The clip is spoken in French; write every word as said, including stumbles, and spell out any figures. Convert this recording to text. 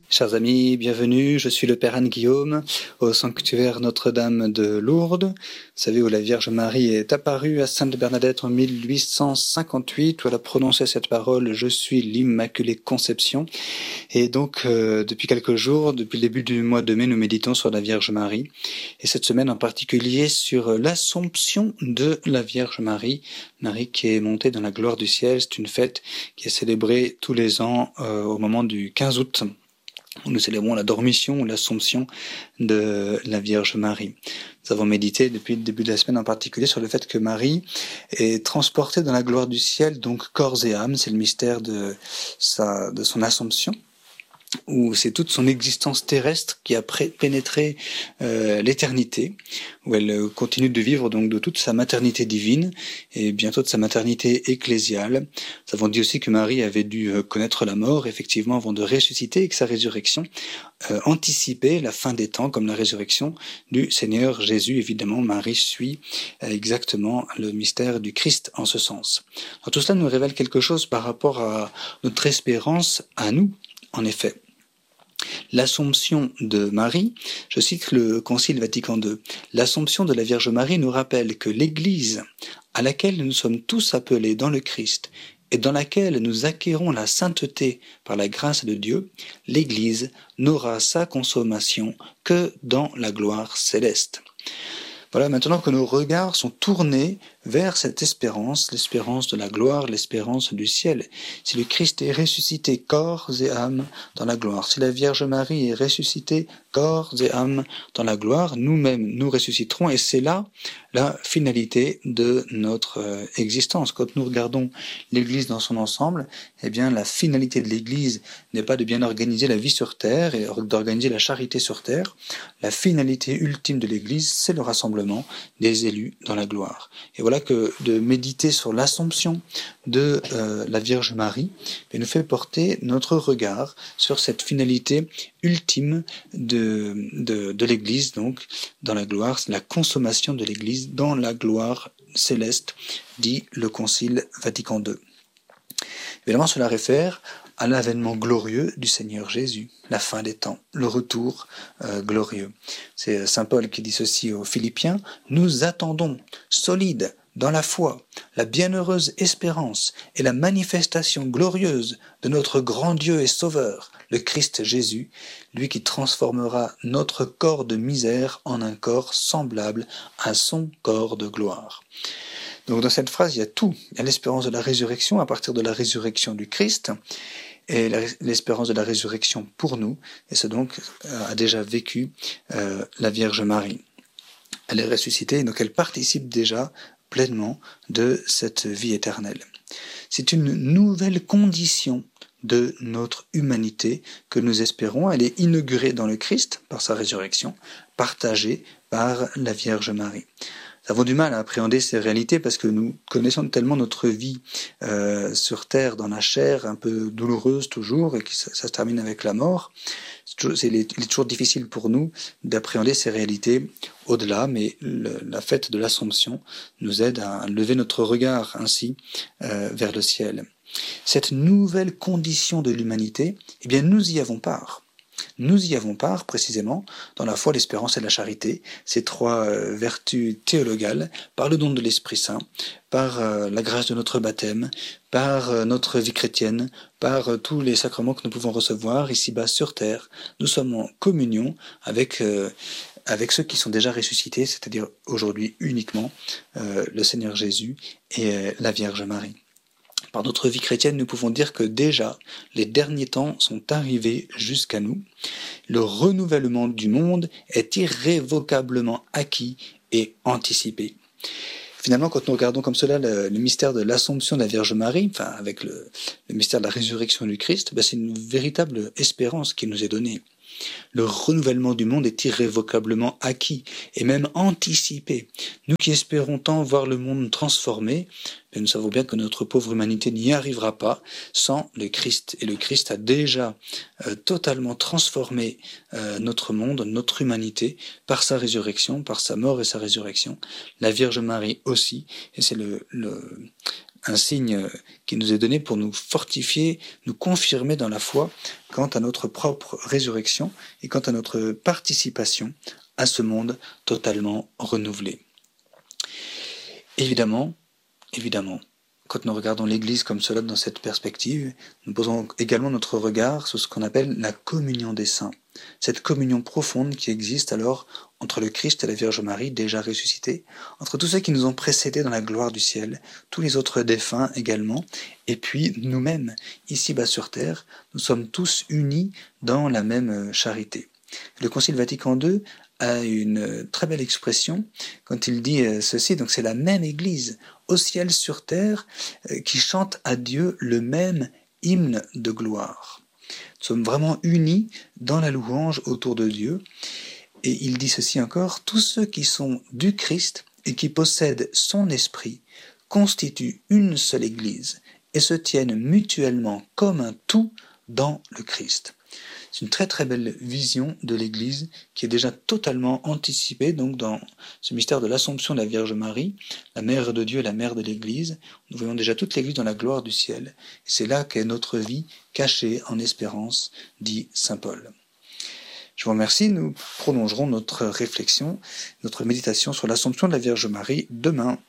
Chers amis, bienvenue, je suis le Père Anne-Guillaume au sanctuaire Notre-Dame de Lourdes. Vous savez, où la Vierge Marie est apparue à Sainte-Bernadette en mille huit cent cinquante-huit, où elle a prononcé cette parole « Je suis l'Immaculée Conception ». Et donc, euh, depuis quelques jours, depuis le début du mois de mai, nous méditons sur la Vierge Marie. Et cette semaine en particulier sur l'Assomption de la Vierge Marie. Marie qui est montée dans la gloire du ciel. C'est une fête qui est célébrée tous les ans euh, au moment du quinze août. Où nous célébrons la Dormition ou l'Assomption de la Vierge Marie. Nous avons médité depuis le début de la semaine en particulier sur le fait que Marie est transportée dans la gloire du ciel, donc corps et âme, c'est le mystère de sa, de son Assomption, où c'est toute son existence terrestre qui a pénétré euh, l'éternité, où elle continue de vivre donc de toute sa maternité divine et bientôt de sa maternité ecclésiale. Nous avons dit aussi que Marie avait dû connaître la mort, effectivement, avant de ressusciter, et que sa résurrection euh, anticipait la fin des temps, comme la résurrection du Seigneur Jésus. Évidemment, Marie suit euh, exactement le mystère du Christ en ce sens. Alors, tout cela nous révèle quelque chose par rapport à notre espérance à nous. En effet, l'Assomption de Marie, je cite le Concile Vatican deux, l'Assomption de la Vierge Marie nous rappelle que l'Église, à laquelle nous sommes tous appelés dans le Christ et dans laquelle nous acquérons la sainteté par la grâce de Dieu, l'Église n'aura sa consommation que dans la gloire céleste. Voilà, maintenant que nos regards sont tournés vers cette espérance, l'espérance de la gloire, l'espérance du ciel. Si le Christ est ressuscité corps et âme dans la gloire, si la Vierge Marie est ressuscitée corps et âme dans la gloire, nous-mêmes nous ressusciterons et c'est là la finalité de notre euh, existence. Quand nous regardons l'Église dans son ensemble, eh bien la finalité de l'Église n'est pas de bien organiser la vie sur terre et d'organiser la charité sur terre. La finalité ultime de l'Église, c'est le rassemblement des élus dans la gloire. Et voilà que de méditer sur l'Assomption de euh, la Vierge Marie nous fait porter notre regard sur cette finalité ultime de, de, de l'Église, donc dans la gloire, c'est la consommation de l'Église dans la gloire céleste, dit le Concile Vatican deux. Évidemment, cela réfère à l'avènement glorieux du Seigneur Jésus, la fin des temps, le retour euh, glorieux. C'est saint Paul qui dit ceci aux Philippiens, « Nous attendons, solides dans la foi, la bienheureuse espérance et la manifestation glorieuse de notre grand Dieu et Sauveur, le Christ Jésus, lui qui transformera notre corps de misère en un corps semblable à son corps de gloire. » Donc dans cette phrase, il y a tout. Il y a l'espérance de la résurrection à partir de la résurrection du Christ et l'espérance de la résurrection pour nous. Et ce donc a déjà vécu euh, la Vierge Marie. Elle est ressuscitée, donc elle participe déjà pleinement de cette vie éternelle. C'est une nouvelle condition de notre humanité que nous espérons. Elle est inaugurée dans le Christ par sa résurrection, partagée par la Vierge Marie. Nous avons du mal à appréhender ces réalités parce que nous connaissons tellement notre vie euh, sur terre, dans la chair, un peu douloureuse toujours, et que ça, ça se termine avec la mort. C'est toujours, c'est, il est toujours difficile pour nous d'appréhender ces réalités au-delà, mais le, la fête de l'Assomption nous aide à lever notre regard ainsi euh, vers le ciel. Cette nouvelle condition de l'humanité, eh bien nous y avons part. Nous y avons part précisément dans la foi, l'espérance et la charité, ces trois euh, vertus théologales, par le don de l'Esprit Saint, par euh, la grâce de notre baptême, par euh, notre vie chrétienne, par euh, tous les sacrements que nous pouvons recevoir ici-bas sur terre. Nous sommes en communion avec, euh, avec ceux qui sont déjà ressuscités, c'est-à-dire aujourd'hui uniquement euh, le Seigneur Jésus et euh, la Vierge Marie. Par notre vie chrétienne, nous pouvons dire que déjà, les derniers temps sont arrivés jusqu'à nous. Le renouvellement du monde est irrévocablement acquis et anticipé. Finalement, quand nous regardons comme cela le, le mystère de l'Assomption de la Vierge Marie, enfin avec le, le mystère de la résurrection du Christ, ben c'est une véritable espérance qui nous est donnée. Le renouvellement du monde est irrévocablement acquis et même anticipé. Nous qui espérons tant voir le monde transformé, mais nous savons bien que notre pauvre humanité n'y arrivera pas sans le Christ. Et le Christ a déjà euh, totalement transformé euh, notre monde, notre humanité, par sa résurrection, par sa mort et sa résurrection. La Vierge Marie aussi, et c'est le... le un signe qui nous est donné pour nous fortifier, nous confirmer dans la foi quant à notre propre résurrection et quant à notre participation à ce monde totalement renouvelé. Évidemment, évidemment, quand nous regardons l'Église comme cela dans cette perspective, nous posons également notre regard sur ce qu'on appelle la communion des saints. Cette communion profonde qui existe alors entre le Christ et la Vierge Marie déjà ressuscités, entre tous ceux qui nous ont précédés dans la gloire du ciel, tous les autres défunts également, et puis nous-mêmes, ici-bas sur terre, nous sommes tous unis dans la même charité. Le Concile Vatican deux a une très belle expression quand il dit ceci, donc c'est la même Église au ciel sur terre qui chante à Dieu le même hymne de gloire. Nous sommes vraiment unis dans la louange autour de Dieu. Et il dit ceci encore, tous ceux qui sont du Christ et qui possèdent son esprit constituent une seule Église et se tiennent mutuellement comme un tout dans le Christ. C'est une très très belle vision de l'Église qui est déjà totalement anticipée donc dans ce mystère de l'Assomption de la Vierge Marie, la Mère de Dieu et la Mère de l'Église. Nous voyons déjà toute l'Église dans la gloire du ciel. Et c'est là qu'est notre vie cachée en espérance, dit saint Paul. Je vous remercie, nous prolongerons notre réflexion, notre méditation sur l'Assomption de la Vierge Marie demain.